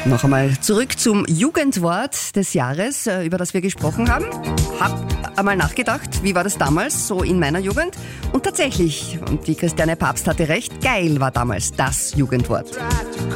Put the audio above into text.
Noch einmal zurück zum Jugendwort des Jahres, über das wir gesprochen haben. Hab einmal nachgedacht, wie war das damals, so in meiner Jugend? Und tatsächlich, und die Christiane Papst hatte recht, geil war damals das Jugendwort.